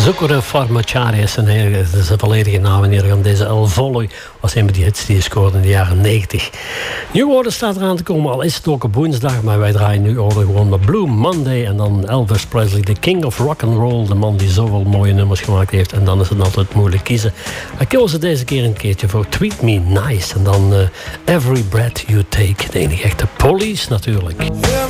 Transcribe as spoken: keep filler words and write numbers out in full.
Zucchero Farmacari is zijn, zijn volledige naam. En hier deze El Volley was een van die hits die hij scoorde in de jaren negentig. New Order staat eraan te komen, al is het ook op woensdag. Maar wij draaien nu Order gewoon met Blue Monday. En dan Elvis Presley, de king of rock and roll. De man die zoveel mooie nummers gemaakt heeft. En dan is het altijd moeilijk kiezen. Hij koos er deze keer een keertje voor Treat Me Nice. En dan uh, Every Breath You Take. De enige echte Police natuurlijk.